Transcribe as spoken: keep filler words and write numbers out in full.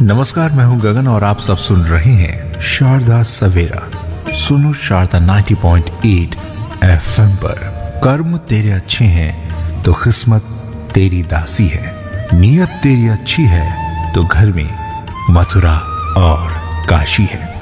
नमस्कार, मैं हूं गगन और आप सब सुन रहे हैं शारदा सवेरा। सुनो शारदा नब्बे पॉइंट आठ एफएम पर। कर्म तेरे अच्छे हैं तो किस्मत तेरी दासी है, नियत तेरी अच्छी है तो घर में मथुरा और काशी है।